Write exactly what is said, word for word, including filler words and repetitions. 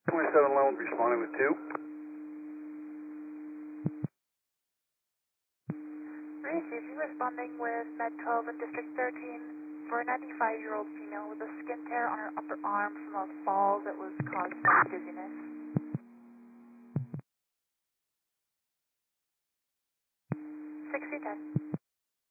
twenty-seven eleven responding with two. Receive you responding with Med twelve and District thirteen for a ninety-five-year-old female with a skin tear on her upper arm from a fall that was caused by dizziness. sixty ten.